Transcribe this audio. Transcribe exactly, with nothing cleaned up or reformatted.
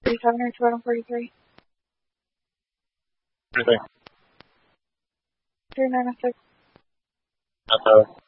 thirty-seven or two forty-three. Everything. three nine oh six. Not